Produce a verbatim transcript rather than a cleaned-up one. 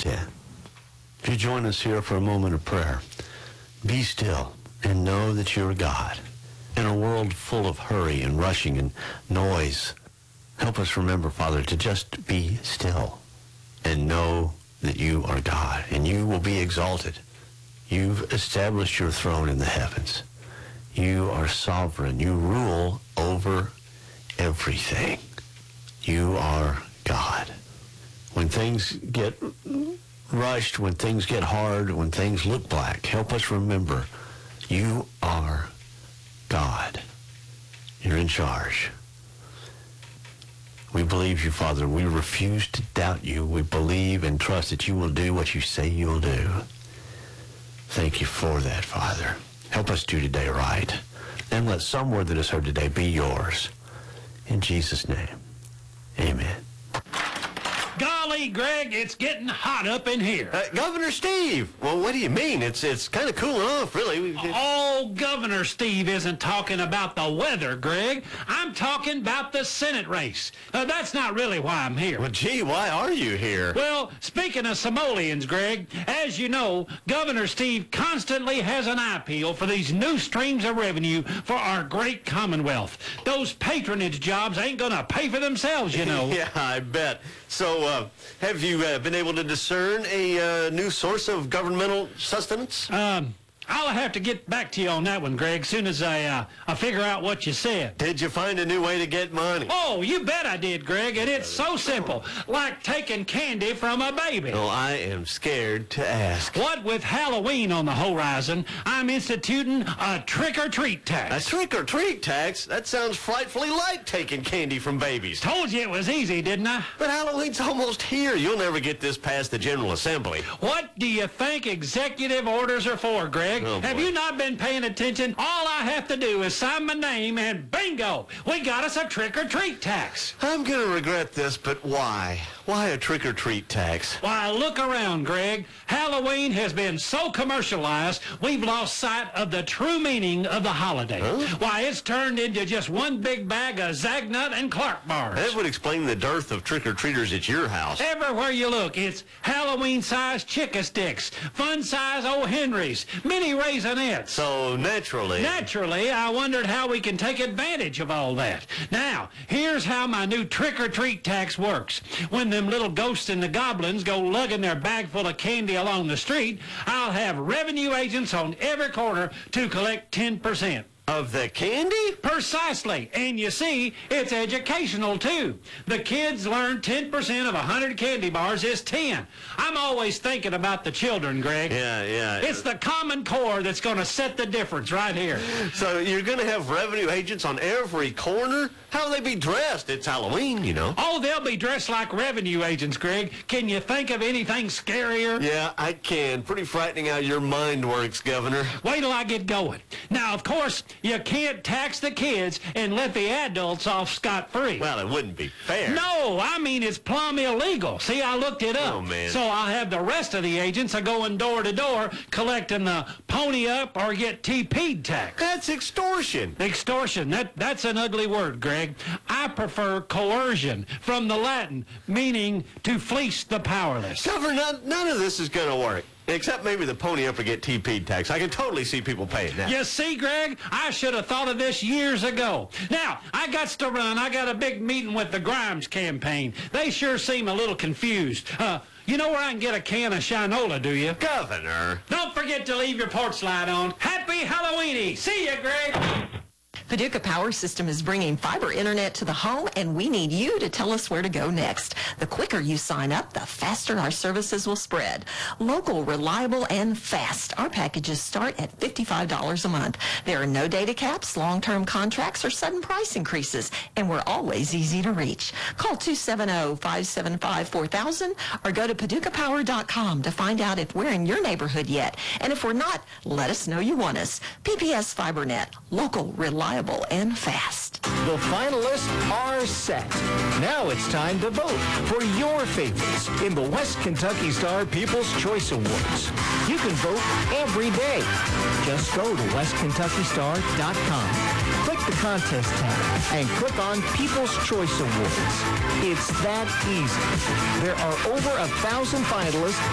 ten. If you join us here for a moment of prayer, be still and know that you're God. In a world full of hurry and rushing and noise, help us remember, Father, to just be still and know that you are God and you will be exalted. You've established your throne in the heavens. You are sovereign. You rule over everything. You are God. When things get rushed, when things get hard, when things look black, help us remember you are God. You're in charge. We believe you, Father. We refuse to doubt you. We believe and trust that you will do what you say you'll do. Thank you for that, Father. Help us do today right. And let some word that is heard today be yours. In Jesus' name, amen. Golly, Greg, it's getting hot up in here. Uh, Governor Steve, well, what do you mean? It's it's kind of cooling off, really. Oh, Governor Steve isn't talking about the weather, Greg. I'm talking about the Senate race. Uh, that's not really why I'm here. Well, gee, why are you here? Well, speaking of simoleons, Greg, as you know, Governor Steve constantly has an eye peeled for these new streams of revenue for our great Commonwealth. Those patronage jobs ain't gonna pay for themselves, you know. Yeah, I bet. So, uh, have you uh, been able to discern a uh, new source of governmental sustenance? Um... I'll have to get back to you on that one, Greg, soon as I, uh, I figure out what you said. Did you find a new way to get money? Oh, you bet I did, Greg, and it's so simple, like taking candy from a baby. Well, I am scared to ask. What with Halloween on the horizon, I'm instituting a trick-or-treat tax. A trick-or-treat tax? That sounds frightfully like taking candy from babies. Told you it was easy, didn't I? But Halloween's almost here. You'll never get this past the General Assembly. What do you think executive orders are for, Greg? Oh, have you not been paying attention? All I have to do is sign my name and bingo, we got us a trick-or-treat tax. I'm going to regret this, but why? Why a trick-or-treat tax? Why, look around, Greg. Halloween has been so commercialized, we've lost sight of the true meaning of the holiday. Huh? Why, it's turned into just one big bag of Zagnut and Clark bars. That would explain the dearth of trick-or-treaters at your house. Everywhere you look, it's Halloween-sized Chick-a-Sticks, fun-sized O. Henrys, mini Raisinets. So, naturally... Naturally, I wondered how we can take advantage of all that. Now, here's how my new trick-or-treat tax works. When them little ghosts and the goblins go lugging their bag full of candy along the street, I'll have revenue agents on every corner to collect ten percent. Of the candy? Precisely. And you see, it's educational, too. The kids learn ten percent of one hundred candy bars is ten. I'm always thinking about the children, Greg. Yeah, yeah. It's the Common Core that's going to set the difference right here. So you're going to have revenue agents on every corner? How will they be dressed? It's Halloween, you know. Oh, they'll be dressed like revenue agents, Greg. Can you think of anything scarier? Yeah, I can. Pretty frightening how your mind works, Governor. Wait till I get going. Now, of course, you can't tax the kids and let the adults off scot-free. Well, it wouldn't be fair. No, I mean it's plumb illegal. See, I looked it up. Oh, man. So I'll have the rest of the agents a going door to door collecting the pony up or get T P'd tax. That's extortion. Extortion, that, that's an ugly word, Greg. I prefer coercion, from the Latin, meaning to fleece the powerless. Governor, none, none of this is going to work. Except maybe the pony up or get T P tax. I can totally see people pay it now. You see, Greg, I should have thought of this years ago. Now, I got to run. I got a big meeting with the Grimes campaign. They sure seem a little confused. Uh, you know where I can get a can of Shinola, do you? Governor. Don't forget to leave your porch light on. Happy Halloweeny. See ya, Greg. Paducah Power System is bringing fiber internet to the home, and we need you to tell us where to go next. The quicker you sign up, the faster our services will spread. Local, reliable, and fast. Our packages start at fifty-five dollars a month. There are no data caps, long-term contracts, or sudden price increases, and we're always easy to reach. Call two seven zero, five seven five, four thousand or go to paducah power dot com to find out if we're in your neighborhood yet. And if we're not, let us know you want us. P P S FiberNet. Local, reliable, and fast. The finalists are set. Now it's time to vote for your favorites in the West Kentucky Star People's Choice Awards. You can vote every day. Just go to west kentucky star dot com. Click the contest tab and click on People's Choice Awards. It's that easy. There are over a thousand finalists